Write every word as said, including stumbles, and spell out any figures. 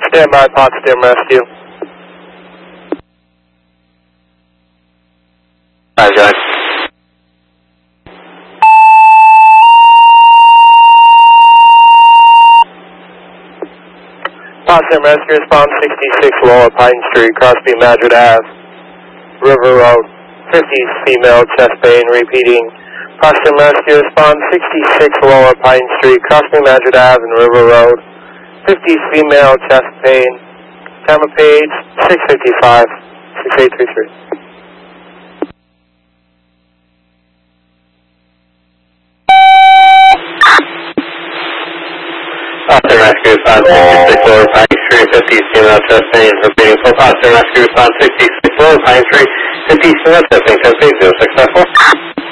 Stand by, Potsdam Rescue. Hi, Jack. Potsdam Rescue Response sixty-six Lower Pine Street, Crosby Madrid Ave, River Road. fifty female chest pain, repeating. Potsdam Rescue Response sixty-six Lower Pine Street, Crosby Madrid Ave and River Road. fifty female chest pain. Camera page six fifty-five, six eight three three. Potsdam Rescue Response sixty-six Lower Pine Street, fifty female chest pain, repeating for Potsdam Rescue Response sixty-six Lower Pine Street, fifty female chest pain, chest pain zero six five four.